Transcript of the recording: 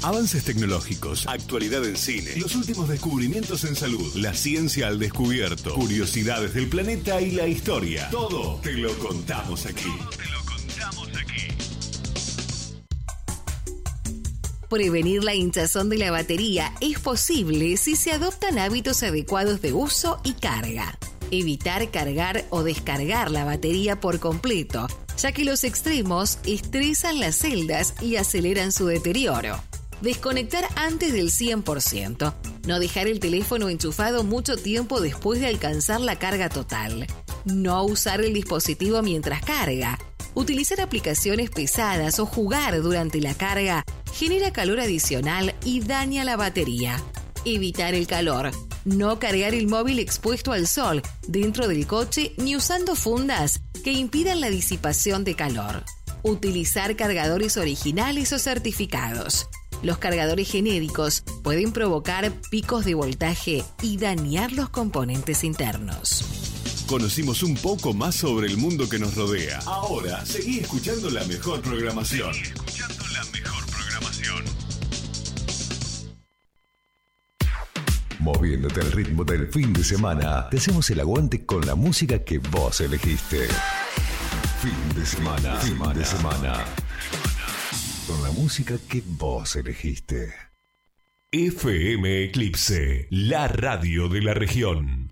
Avances tecnológicos, actualidad en cine, los últimos descubrimientos en salud, la ciencia al descubierto, curiosidades del planeta y la historia. Todo te lo contamos aquí. Prevenir la hinchazón de la batería es posible si se adoptan hábitos adecuados de uso y carga. Evitar cargar o descargar la batería por completo, ya que los extremos estresan las celdas y aceleran su deterioro. Desconectar antes del 100%. No dejar el teléfono enchufado mucho tiempo después de alcanzar la carga total. No usar el dispositivo mientras carga. Utilizar aplicaciones pesadas o jugar durante la carga genera calor adicional y daña la batería. Evitar el calor. No cargar el móvil expuesto al sol, dentro del coche ni usando fundas que impidan la disipación de calor. Utilizar cargadores originales o certificados. Los cargadores genéricos pueden provocar picos de voltaje y dañar los componentes internos. Conocimos un poco más sobre el mundo que nos rodea. Ahora, seguí escuchando la mejor programación. Moviéndote al ritmo del fin de semana, te hacemos el aguante con la música que vos elegiste. Fin de semana. Con la música que vos elegiste. FM Eclipse, la radio de la región.